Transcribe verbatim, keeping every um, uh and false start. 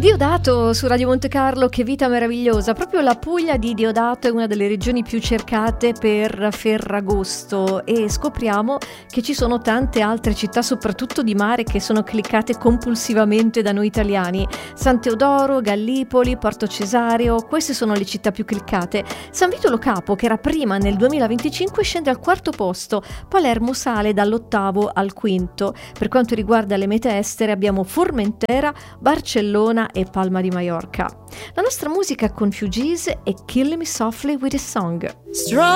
Diodato su Radio Monte Carlo, che vita meravigliosa. Proprio la Puglia di Diodato è una delle regioni più cercate per Ferragosto e scopriamo che ci sono tante altre città, soprattutto di mare, che sono cliccate compulsivamente da noi italiani. San Teodoro, Gallipoli, Porto Cesareo, queste sono le città più cliccate. San Vito Lo Capo, che era prima nel duemilaventicinque, scende al quarto posto. Palermo sale dall'ottavo al quinto. Per quanto riguarda le mete estere abbiamo Formentera, Barcellona e Palma di Maiorca. La nostra musica con Fugees e Kill Me Softly with a Song.